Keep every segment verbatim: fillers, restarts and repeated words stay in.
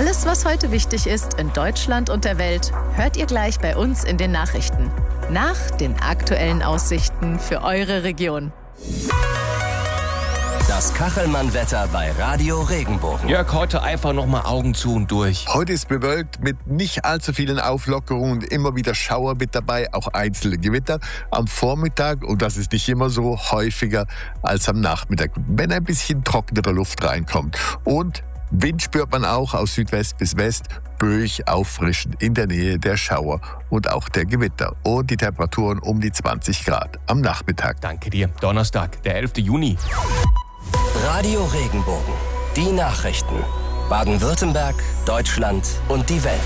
Alles, was heute wichtig ist in Deutschland und der Welt, hört ihr gleich bei uns in den Nachrichten. Nach den aktuellen Aussichten für eure Region. Das Kachelmann-Wetter bei Radio Regenbogen. Jörg, heute einfach nochmal Augen zu und durch. Heute ist bewölkt mit nicht allzu vielen Auflockerungen und immer wieder Schauer mit dabei, auch einzelne Gewitter am Vormittag, und das ist nicht immer so, häufiger als am Nachmittag, wenn ein bisschen trocknere Luft reinkommt. Und Wind spürt man auch aus Südwest bis West, böig auffrischend in der Nähe der Schauer und auch der Gewitter. Und die Temperaturen um die zwanzig Grad am Nachmittag. Danke dir. Donnerstag, der elfte Juni. Radio Regenbogen. Die Nachrichten. Baden-Württemberg, Deutschland und die Welt.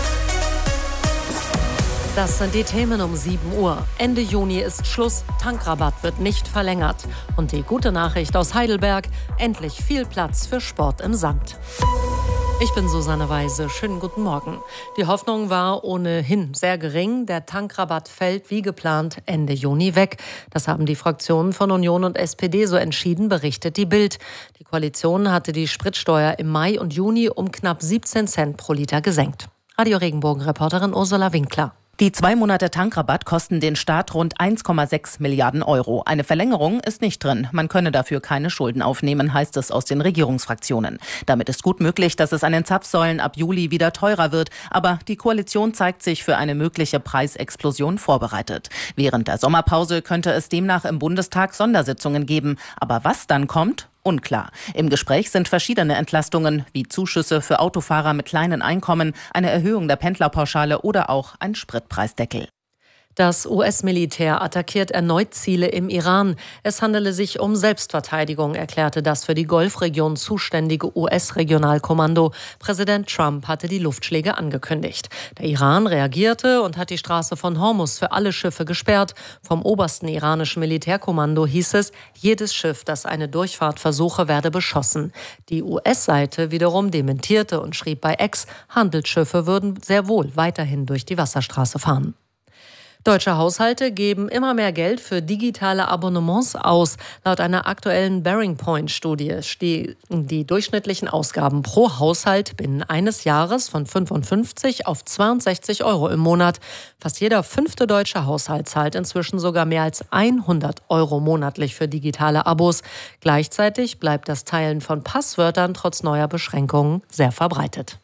Das sind die Themen um sieben Uhr. Ende Juni ist Schluss, Tankrabatt wird nicht verlängert. Und die gute Nachricht aus Heidelberg, endlich viel Platz für Sport im Sand. Ich bin Susanne Weise, schönen guten Morgen. Die Hoffnung war ohnehin sehr gering. Der Tankrabatt fällt wie geplant Ende Juni weg. Das haben die Fraktionen von Union und S P D so entschieden, berichtet die Bild. Die Koalition hatte die Spritsteuer im Mai und Juni um knapp siebzehn Cent pro Liter gesenkt. Radio Regenbogen-Reporterin Ursula Winkler. Die zwei Monate Tankrabatt kosten den Staat rund eins Komma sechs Milliarden Euro. Eine Verlängerung ist nicht drin. Man könne dafür keine Schulden aufnehmen, heißt es aus den Regierungsfraktionen. Damit ist gut möglich, dass es an den Zapfsäulen ab Juli wieder teurer wird. Aber die Koalition zeigt sich für eine mögliche Preisexplosion vorbereitet. Während der Sommerpause könnte es demnach im Bundestag Sondersitzungen geben. Aber was dann kommt? Unklar. Im Gespräch sind verschiedene Entlastungen, wie Zuschüsse für Autofahrer mit kleinen Einkommen, eine Erhöhung der Pendlerpauschale oder auch ein Spritpreisdeckel. Das U S-Militär attackiert erneut Ziele im Iran. Es handele sich um Selbstverteidigung, erklärte das für die Golfregion zuständige U S-Regionalkommando. Präsident Trump hatte die Luftschläge angekündigt. Der Iran reagierte und hat die Straße von Hormuz für alle Schiffe gesperrt. Vom obersten iranischen Militärkommando hieß es, jedes Schiff, das eine Durchfahrt versuche, werde beschossen. Die U S-Seite wiederum dementierte und schrieb bei X, Handelsschiffe würden sehr wohl weiterhin durch die Wasserstraße fahren. Deutsche Haushalte geben immer mehr Geld für digitale Abonnements aus. Laut einer aktuellen Bearing Point-Studie steigen die durchschnittlichen Ausgaben pro Haushalt binnen eines Jahres von fünfundfünfzig auf zweiundsechzig Euro im Monat. Fast jeder fünfte deutsche Haushalt zahlt inzwischen sogar mehr als hundert Euro monatlich für digitale Abos. Gleichzeitig bleibt das Teilen von Passwörtern trotz neuer Beschränkungen sehr verbreitet.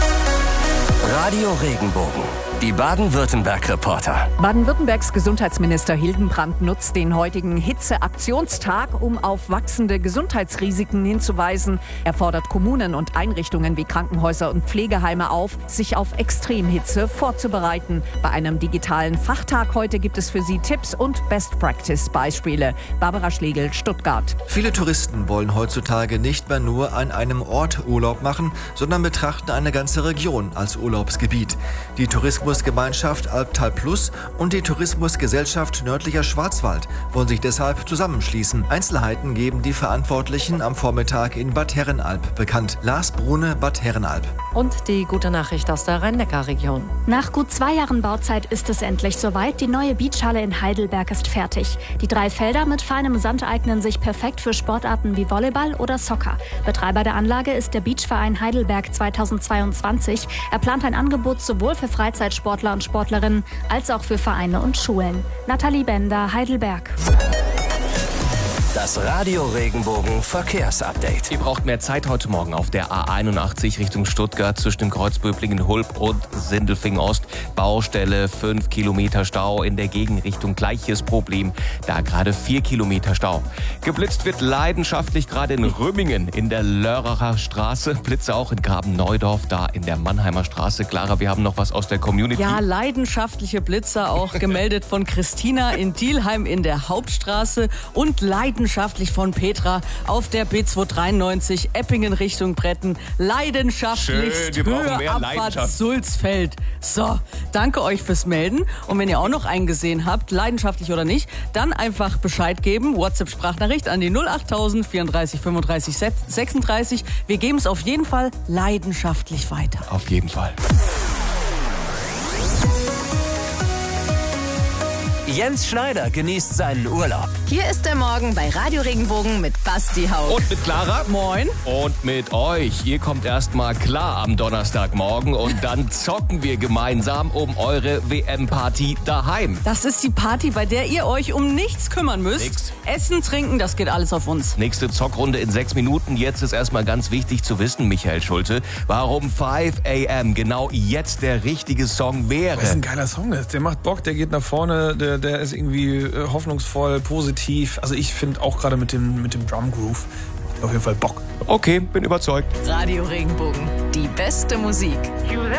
Radio Regenbogen. Die Baden-Württemberg-Reporter. Baden-Württembergs Gesundheitsminister Hildenbrand nutzt den heutigen Hitzeaktionstag, um auf wachsende Gesundheitsrisiken hinzuweisen. Er fordert Kommunen und Einrichtungen wie Krankenhäuser und Pflegeheime auf, sich auf Extremhitze vorzubereiten. Bei einem digitalen Fachtag heute gibt es für Sie Tipps und Best-Practice-Beispiele. Barbara Schlegel, Stuttgart. Viele Touristen wollen heutzutage nicht mehr nur an einem Ort Urlaub machen, sondern betrachten eine ganze Region als Urlaubsgebiet. Die Tourismus Tourismusgemeinschaft Albtal Plus und die Tourismusgesellschaft Nördlicher Schwarzwald wollen sich deshalb zusammenschließen. Einzelheiten geben die Verantwortlichen am Vormittag in Bad Herrenalb bekannt. Lars Brune, Bad Herrenalb. Und die gute Nachricht aus der Rhein-Neckar-Region. Nach gut zwei Jahren Bauzeit ist es endlich soweit. Die neue Beachhalle in Heidelberg ist fertig. Die drei Felder mit feinem Sand eignen sich perfekt für Sportarten wie Volleyball oder Soccer. Betreiber der Anlage ist der Beachverein Heidelberg zweitausendzweiundzwanzig. Er plant ein Angebot sowohl für Freizeitsportler und Sportlerinnen als auch für Vereine und Schulen. Nathalie Bender, Heidelberg. Das Radio Regenbogen Verkehrsupdate. Ihr braucht mehr Zeit heute Morgen auf der A einundachtzig Richtung Stuttgart zwischen dem Kreuz Böblingen-Hulb und Sindelfingen-Ost. Baustelle, fünf Kilometer Stau in der Gegenrichtung. Gleiches Problem, da gerade vier Kilometer Stau. Geblitzt wird leidenschaftlich gerade in Rümmingen in der Lörracher Straße. Blitze auch in Graben-Neudorf, da in der Mannheimer Straße. Clara, wir haben noch was aus der Community. Ja, leidenschaftliche Blitze auch gemeldet von Christina in Dielheim in der Hauptstraße und leidenschaftlich von Petra auf der B zweihundertdreiundneunzig Eppingen Richtung Bretten. Leidenschaftlich Höhe Abfahrt Sulzfeld. So, danke euch fürs Melden. Und wenn ihr auch noch einen gesehen habt, leidenschaftlich oder nicht, dann einfach Bescheid geben. WhatsApp-Sprachnachricht an die null achttausend vierunddreißig fünfunddreißig sechsunddreißig. Wir geben es auf jeden Fall leidenschaftlich weiter. Auf jeden Fall. Jens Schneider genießt seinen Urlaub. Hier ist der Morgen bei Radio Regenbogen mit Basti Haupt. Und mit Clara. Moin. Und mit euch. Ihr kommt erstmal klar am Donnerstagmorgen und dann zocken wir gemeinsam um eure W M-Party daheim. Das ist die Party, bei der ihr euch um nichts kümmern müsst. Nix. Essen, trinken, das geht alles auf uns. Nächste Zockrunde in sechs Minuten. Jetzt ist erstmal ganz wichtig zu wissen, Michael Schulte, warum five a m genau jetzt der richtige Song wäre. Das ist ein geiler Song. Der macht Bock, der geht nach vorne, der, der ist irgendwie äh, hoffnungsvoll, positiv. Also ich finde auch gerade mit dem, mit dem Drum Groove macht auf jeden Fall Bock. Okay, bin überzeugt. Radio Regenbogen, die beste Musik.